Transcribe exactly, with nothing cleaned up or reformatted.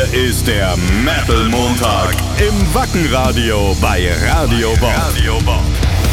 Hier ist der Metal Montag im Wacken Radio bei Radio Bob. Radio Bob.